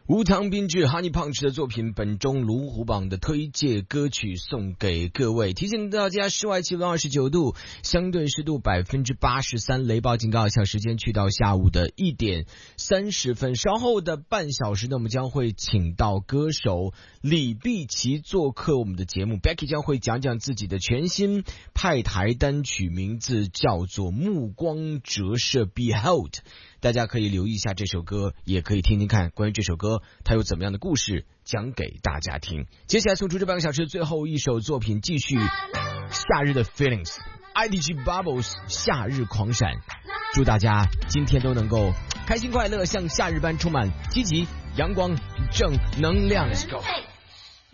无糖冰制 Honey Punch 的作品，本周龙虎榜的推荐歌曲送给各位。提醒大家，室外气温29度，相对湿度83%，雷暴警告有效时间去到下午的1点30分。稍后的半小时呢，我们将会请到歌手李碧琪做客我们的节目。Becky 将会讲讲自己的全新派台单曲，名字叫做《暮光折射 Behold》。大家可以留意一下这首歌，也可以听听看关于这首歌它有怎么样的故事讲给大家听。接下来送出这半个小时最后一首作品，继续夏日的 Feelings IDG Bubbles 夏日狂闪。祝大家今天都能够开心快乐，像夏日般充满积极阳光正能量。Let's go。